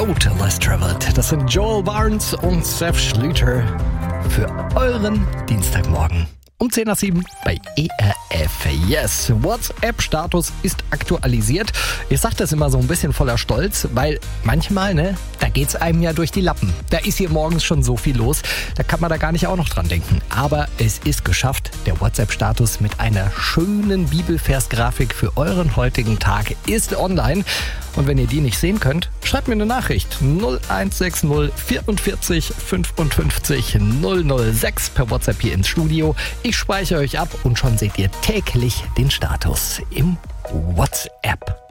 Road Less Traveled. Das sind Joel Barnes und Seth Schlüter für euren Dienstagmorgen um 6:10 bei ERF. Yes, WhatsApp-Status ist aktualisiert. Ich sage das immer so ein bisschen voller Stolz, weil manchmal, da geht's einem ja durch die Lappen. Da ist hier morgens schon so viel los, da kann man da gar nicht auch noch dran denken. Aber es ist geschafft. Der WhatsApp-Status mit einer schönen Bibelvers-Grafik für euren heutigen Tag ist online. Und wenn ihr die nicht sehen könnt, schreibt mir eine Nachricht. 0160 44 55 006 per WhatsApp hier ins Studio. Ich speichere euch ab und schon seht ihr täglich den Status im WhatsApp.